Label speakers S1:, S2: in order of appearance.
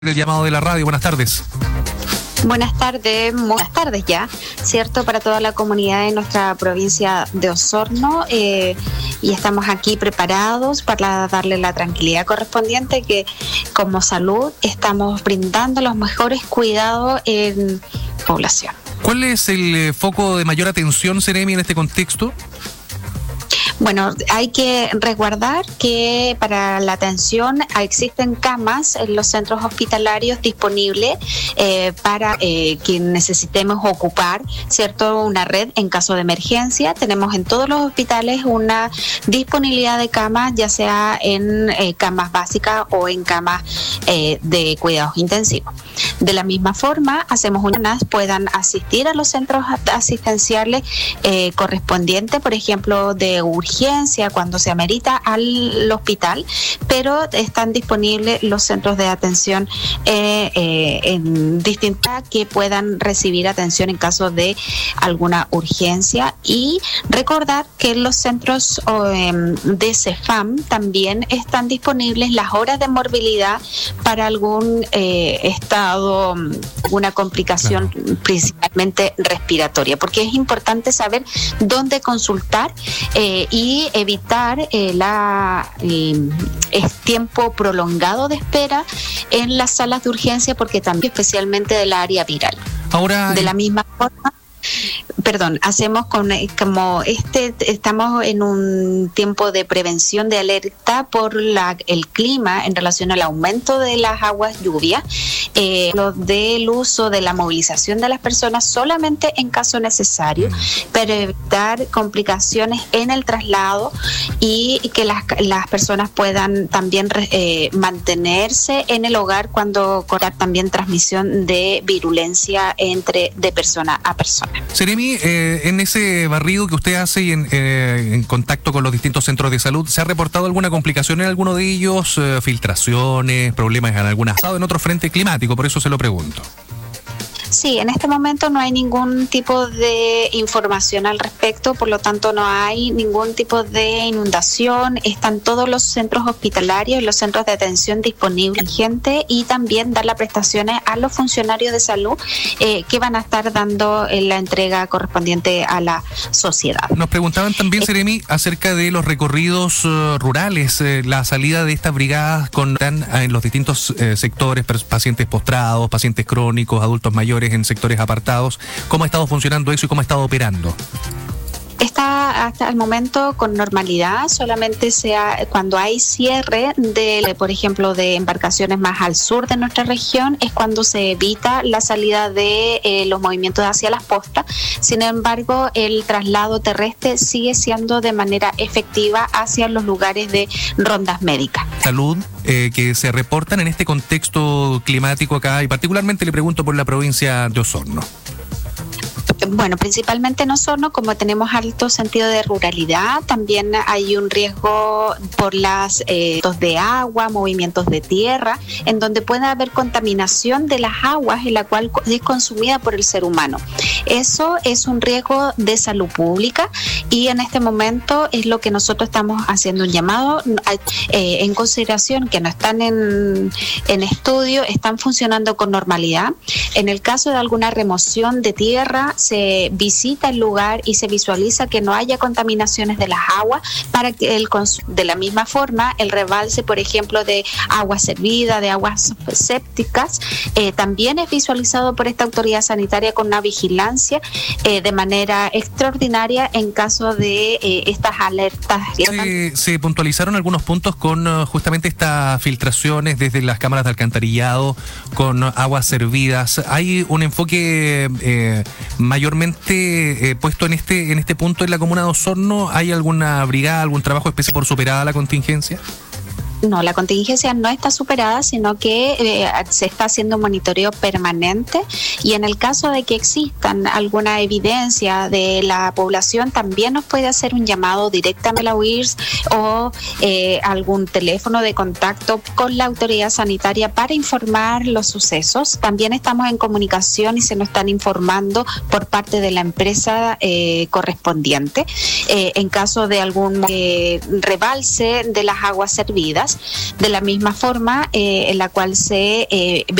S1: El llamado de la radio. Buenas tardes.
S2: Buenas tardes ya, ¿cierto? Para toda la comunidad de nuestra provincia de Osorno, y estamos aquí preparados para darle la tranquilidad correspondiente que como salud estamos brindando los mejores cuidados en población.
S1: ¿Cuál es el foco de mayor atención, Seremi, en este contexto?
S2: Bueno, hay que resguardar que para la atención existen camas en los centros hospitalarios disponibles para que necesitemos ocupar, ¿cierto?, una red en caso de emergencia. Tenemos en todos los hospitales una disponibilidad de camas, ya sea en camas básicas o en camas de cuidados intensivos. De la misma forma, hacemos unas puedan asistir a los centros asistenciales correspondientes, por ejemplo, de urgencia cuando se amerita al hospital, pero están disponibles los centros de atención en distintas que puedan recibir atención en caso de alguna urgencia. Y recordar que los centros de CEFAM también están disponibles las horas de morbilidad para algún estado, una complicación principalmente respiratoria, porque es importante saber dónde consultar y evitar el tiempo prolongado de espera en las salas de urgencia, porque también especialmente del área viral. Ahora, de la misma forma, hacemos estamos en un tiempo de prevención de alerta por el clima en relación al aumento de las aguas lluvias, lo del uso de la movilización de las personas solamente en caso necesario, para evitar complicaciones en el traslado y que las personas puedan también mantenerse en el hogar cuando correr también transmisión de virulencia de persona a persona.
S1: Seremi, en ese barrido que usted hace y en contacto con los distintos centros de salud, ¿se ha reportado alguna complicación en alguno de ellos? ¿Filtraciones, problemas en alguna en otro frente climático? Por eso se lo pregunto.
S2: Sí, en este momento no hay ningún tipo de información al respecto, por lo tanto no hay ningún tipo de inundación. Están todos los centros hospitalarios y los centros de atención disponibles, gente, y también dar las prestaciones a los funcionarios de salud que van a estar dando la entrega correspondiente a la sociedad.
S1: Nos preguntaban también, Seremi, acerca de los recorridos rurales, la salida de estas brigadas en los distintos sectores, pacientes postrados, pacientes crónicos, adultos mayores en sectores apartados. ¿Cómo ha estado funcionando eso y cómo ha estado operando?
S2: Está hasta el momento con normalidad, solamente cuando hay cierre por ejemplo, de embarcaciones más al sur de nuestra región, es cuando se evita la salida de los movimientos hacia las postas. Sin embargo, el traslado terrestre sigue siendo de manera efectiva hacia los lugares de rondas médicas.
S1: Salud, que se reportan en este contexto climático acá, y particularmente le pregunto por la provincia de Osorno.
S2: Bueno, principalmente en Osorno, como tenemos alto sentido de ruralidad, también hay un riesgo por las de agua, movimientos de tierra, en donde puede haber contaminación de las aguas en la cual es consumida por el ser humano. Eso es un riesgo de salud pública y en este momento es lo que nosotros estamos haciendo un llamado en consideración que no están en estudio, están funcionando con normalidad. En el caso de alguna remoción de tierra, se visita el lugar y se visualiza que no haya contaminaciones de las aguas para que de la misma forma el rebalse, por ejemplo, de agua servida, de aguas sépticas, también es visualizado por esta autoridad sanitaria con una vigilancia de manera extraordinaria en caso de estas alertas.
S1: Se puntualizaron algunos puntos con justamente estas filtraciones desde las cámaras de alcantarillado con aguas servidas. ¿Hay un enfoque mayormente puesto en este punto en la comuna de Osorno? ¿Hay alguna brigada, algún trabajo especial por superada la contingencia?
S2: No, la contingencia no está superada, sino que se está haciendo un monitoreo permanente y en el caso de que existan alguna evidencia de la población, también nos puede hacer un llamado directamente a la UIRS o algún teléfono de contacto con la autoridad sanitaria para informar los sucesos. También estamos en comunicación y se nos están informando por parte de la empresa correspondiente en caso de algún rebalse de las aguas servidas. De la misma forma en la cual se